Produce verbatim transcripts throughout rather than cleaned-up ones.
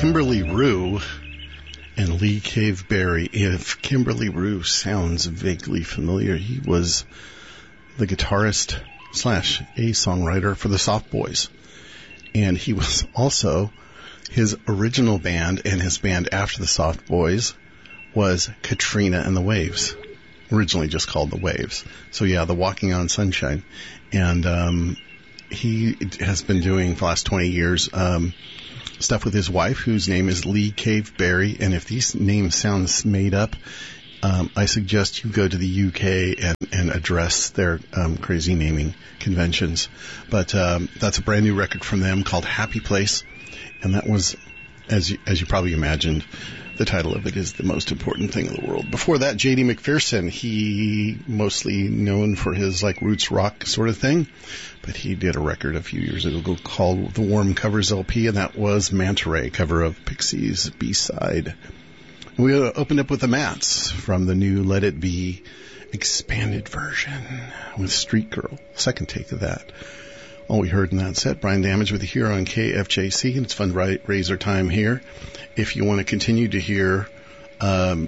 Kimberly Rue and Lee Cave Berry. If Kimberly Rue sounds vaguely familiar, he was the guitarist slash a songwriter for the Soft Boys. And he was also, his original band and his band after the Soft Boys was Katrina and the Waves, originally just called the Waves. So yeah, the Walking on Sunshine. And um, he has been doing for the last twenty years um, stuff with his wife, whose name is Lee Cave Berry. And if these names sound made up, um, I suggest you go to the U K and, and address their um, crazy naming conventions. But um, that's a brand new record from them called Happy Place. And that was, as you, as you probably imagined, the title of it is The Most Important Thing in the World. Before that, J D McPherson, he mostly known for his like roots rock sort of thing, but he did a record a few years ago called The Warm Covers L P, and that was Manta Ray, cover of Pixies' B-side. We opened up with the Mats from the new Let It Be expanded version with Street Girl, second take of that. All we heard in that set, Brian Damage with the Hero on K F J C, and it's fundraiser time here. If you want to continue to hear um,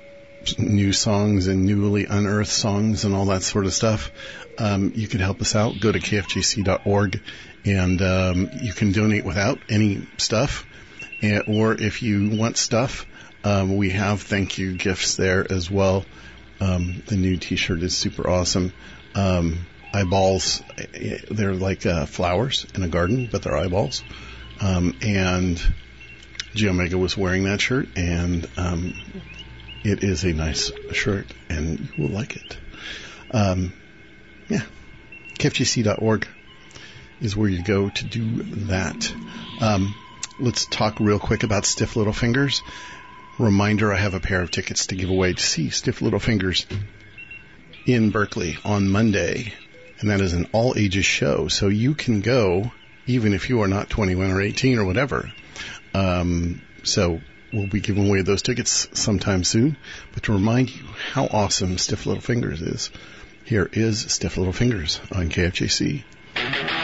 new songs and newly unearthed songs and all that sort of stuff, um, you can help us out. Go to K F J C dot org, and um, you can donate without any stuff. And, or if you want stuff, um, we have thank you gifts there as well. Um, the new T-shirt is super awesome. Um, eyeballs, they're like uh, flowers in a garden, but they're eyeballs. Um, and G Omega was wearing that shirt, and um, it is a nice shirt, and you will like it. Um, yeah, K F G C dot org is where you go to do that. Um, let's talk real quick about Stiff Little Fingers. Reminder, I have a pair of tickets to give away to see Stiff Little Fingers in Berkeley on Monday. And that is an all-ages show, so you can go even if you are not twenty-one or eighteen or whatever. Um, so we'll be giving away those tickets sometime soon. But to remind you how awesome Stiff Little Fingers is, here is Stiff Little Fingers on K F J C.